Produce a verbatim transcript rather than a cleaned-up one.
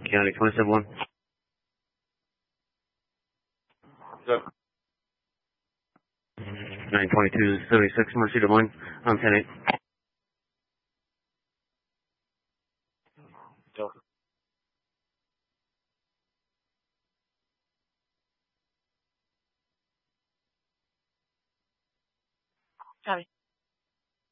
County, twenty-seven one. nine twenty-two seventy-six, Mercy Des Moines. I'm ten eight. Copy.